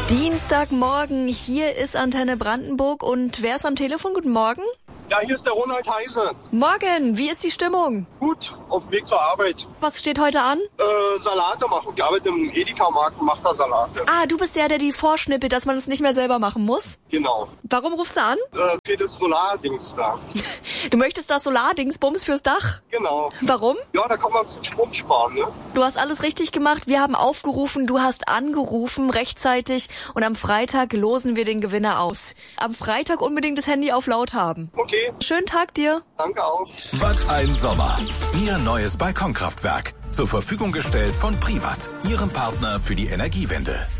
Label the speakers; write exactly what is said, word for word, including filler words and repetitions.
Speaker 1: Dienstagmorgen, hier ist Antenne Brandenburg und wer ist am Telefon? Guten Morgen.
Speaker 2: Ja, hier ist der Ronald Heise.
Speaker 1: Morgen, wie ist die Stimmung?
Speaker 2: Gut, auf dem Weg zur Arbeit.
Speaker 1: Was steht heute an?
Speaker 2: Äh, Salate machen. Ich arbeite im Edeka-Markt und mache da Salate.
Speaker 1: Ah, du bist der, der die vorschnippelt, dass man es nicht mehr selber machen muss?
Speaker 2: Genau.
Speaker 1: Warum rufst du an?
Speaker 2: Äh, fehlt das Solardings da.
Speaker 1: Du möchtest das Solardingsbums fürs Dach?
Speaker 2: Genau.
Speaker 1: Warum?
Speaker 2: Ja, da kann man ein bisschen Strom sparen, ne?
Speaker 1: Du hast alles richtig gemacht. Wir haben aufgerufen, du hast angerufen rechtzeitig und am Freitag losen wir den Gewinner aus. Am Freitag unbedingt das Handy auf laut haben.
Speaker 2: Okay.
Speaker 1: Schönen Tag dir.
Speaker 2: Danke auch.
Speaker 3: Was ein Sommer. Ihr neues Balkonkraftwerk. Zur Verfügung gestellt von Privat, Ihrem Partner für die Energiewende.